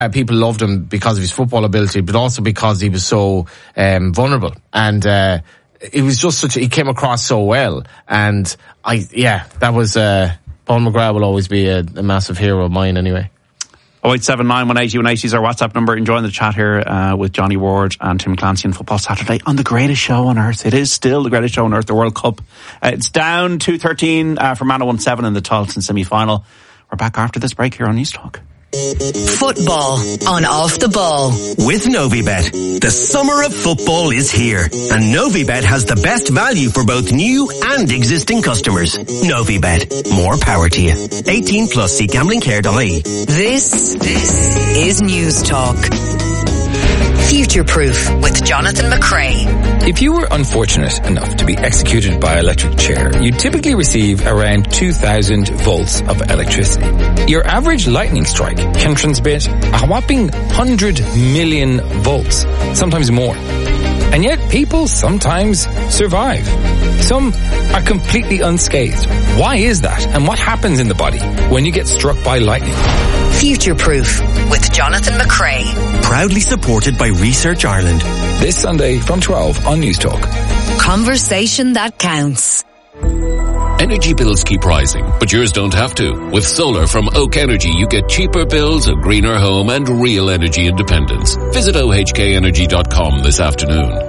People loved him because of his football ability, but also because he was so vulnerable. And it was just he came across so well. And that was Paul McGrath will always be a massive hero of mine anyway. 0879 180 180 is our WhatsApp number. Enjoying the chat here with Johnny Ward and Tim Clancy on Football Saturday on the greatest show on earth. It is still the greatest show on earth, the World Cup. It's down 2-13 for Mana 1-7 in the Tailteann semi-final. We're back after this break here on News Talk. Football on Off the Ball with Novibet. The summer of football is here, and Novibet has the best value for both new and existing customers. Novibet, more power to you. 18 plus, see gamblingcare.ie. This is News Talk. Future Proof with Jonathan McCrae. If you were unfortunate enough to be executed by electric chair, you typically receive around 2,000 volts of electricity. Your average lightning strike can transmit a whopping 100 million volts, sometimes more. And yet people sometimes survive. Some are completely unscathed. Why is that? And what happens in the body when you get struck by lightning? Future Proof with Jonathan McCrae. Proudly supported by Research Ireland. This Sunday from 12 on News Talk. Conversation that counts. Energy bills keep rising, but yours don't have to. With solar from Oak Energy, you get cheaper bills, a greener home, and real energy independence. Visit ohkenergy.com this afternoon.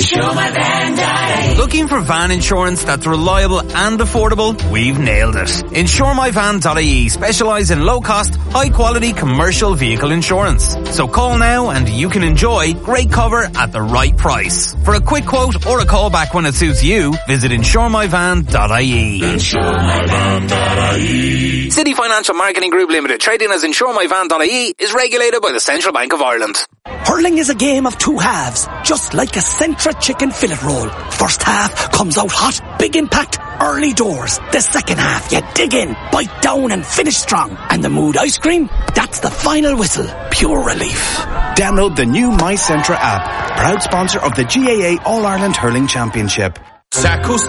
Looking for van insurance that's reliable and affordable? We've nailed it. InsureMyVan.ie specialise in low-cost, high-quality commercial vehicle insurance. So call now and you can enjoy great cover at the right price. For a quick quote or a call back when it suits you, visit InsureMyVan.ie. InsureMyVan.ie. City Financial Marketing Group Limited, trading as InsureMyVan.ie, is regulated by the Central Bank of Ireland. Hurling is a game of two halves, just like a Centra chicken fillet roll. First half comes out hot, big impact, early doors. The second half, you dig in, bite down and finish strong. And the Mood ice cream, that's the final whistle. Pure relief. Download the new My Centra app, proud sponsor of the GAA All-Ireland Hurling Championship. Sacos